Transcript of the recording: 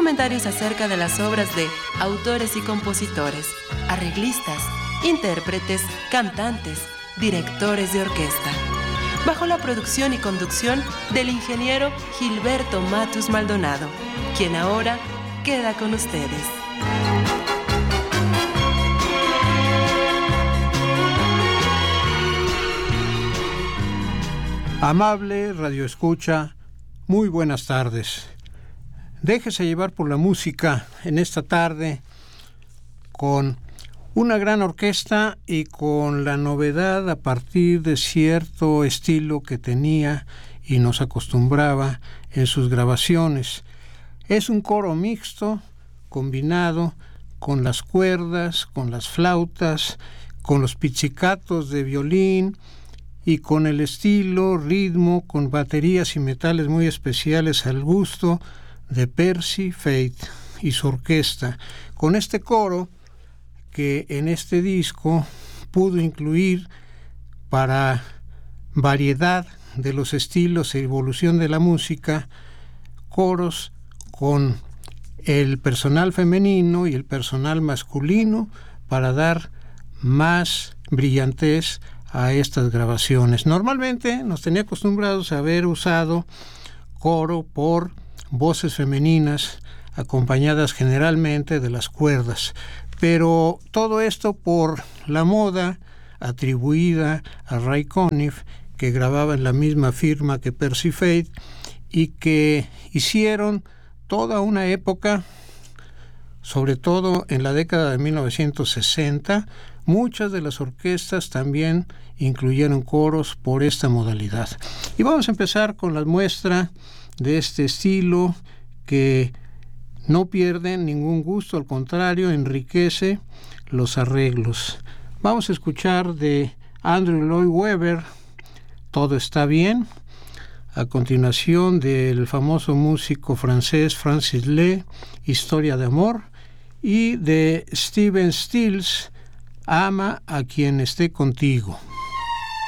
comentarios acerca de las obras de autores y compositores, arreglistas, intérpretes, cantantes, directores de orquesta, bajo la producción y conducción del ingeniero Gilberto Matus Maldonado, quien ahora queda con ustedes. Amable radioescucha, muy buenas tardes. Déjese llevar por la música en esta tarde con una gran orquesta y con la novedad a partir de cierto estilo que tenía y nos acostumbraba en sus grabaciones. Es un coro mixto, combinado con las cuerdas, con las flautas, con los pizzicatos de violín y con el estilo, ritmo, con baterías y metales muy especiales al gusto de Percy Faith y su orquesta. Con este coro que en este disco pudo incluir, para variedad de los estilos e evolución de la música, coros con el personal femenino y el personal masculino para dar más brillantez a estas grabaciones. Normalmente nos tenía acostumbrados a haber usado coro por voces femeninas acompañadas generalmente de las cuerdas, pero todo esto por la moda atribuida a Ray Conniff, que grababa en la misma firma que Percy Faith y que hicieron toda una época, sobre todo en la década de 1960, muchas de las orquestas también incluyeron coros por esta modalidad. Y vamos a empezar con la muestra de este estilo que no pierde ningún gusto, al contrario, enriquece los arreglos. Vamos a escuchar de Andrew Lloyd Webber, Todo está bien. A continuación, del famoso músico francés Francis Lee, Historia de amor, y de Stephen Stills, Ama a quien esté contigo.